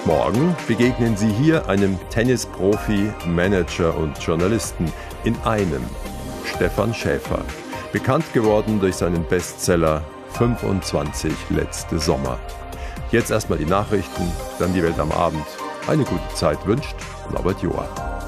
Morgen begegnen Sie hier einem Tennisprofi, Manager und Journalisten in einem, Stefan Schäfer, bekannt geworden durch seinen Bestseller 25 letzte Sommer. Jetzt erstmal die Nachrichten, dann die Welt am Abend. Eine gute Zeit wünscht Norbert Joa.